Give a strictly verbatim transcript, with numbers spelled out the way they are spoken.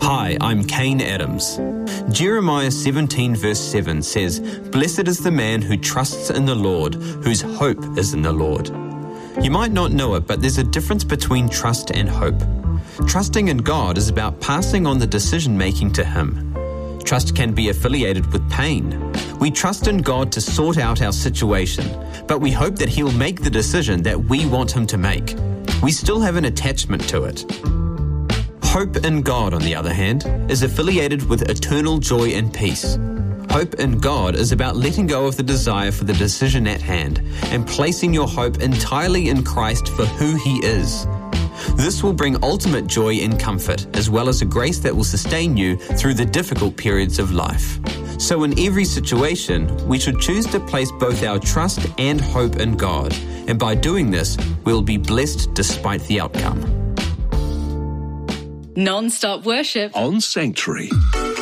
Hi, I'm Kane Adams. Jeremiah seventeen verse seven says, "Blessed is the man who trusts in the Lord, whose hope is in the Lord." You might not know it, but there's a difference between trust and hope. Trusting in God is about passing on the decision-making to Him. Trust can be affiliated with pain. We trust in God to sort out our situation, but we hope that He'll make the decision that we want Him to make. We still have an attachment to it. Hope in God, on the other hand, is affiliated with eternal joy and peace. Hope in God is about letting go of the desire for the decision at hand and placing your hope entirely in Christ for who He is. This will bring ultimate joy and comfort, as well as a grace that will sustain you through the difficult periods of life. So in every situation, we should choose to place both our trust and hope in God, and by doing this, we'll be blessed despite the outcome. Non-stop worship on Sanctuary.